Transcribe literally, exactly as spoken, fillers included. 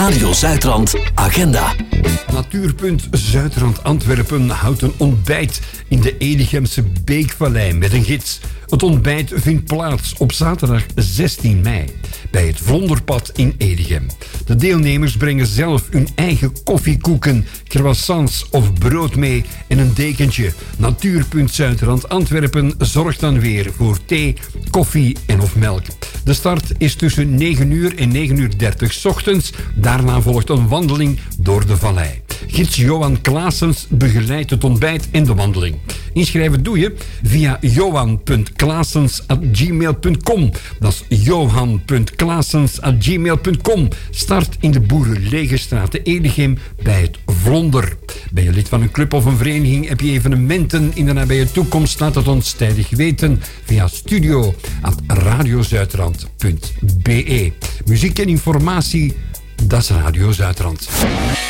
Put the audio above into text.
Radio Zuidrand Agenda. Natuurpunt Zuidrand Antwerpen houdt een ontbijt in de Edigemse Beekvallei met een gids. Het ontbijt vindt plaats op zaterdag zestien mei bij het Vlonderpad in Edegem. De deelnemers brengen zelf hun eigen koffiekoeken, croissants of brood mee en een dekentje. Natuurpunt Zuidrand Antwerpen zorgt dan weer voor thee, koffie en of melk. De start is tussen negen uur en negen uur dertig 's ochtends. Daarna volgt een wandeling door de vallei. Gids Johan Klaasens begeleidt het ontbijt en de wandeling. Inschrijven doe je via johan punt klaasens at gmail punt com. Dat is johan punt klaasens at gmail punt com. Start in de Boerenlegerstraat te Edegem bij het Vlonder. Ben je lid van een club of een vereniging? Heb je evenementen in de nabije toekomst? Laat het ons tijdig weten via studio at radiozuidrand punt be. Muziek en informatie, dat is Radio Zuidrand.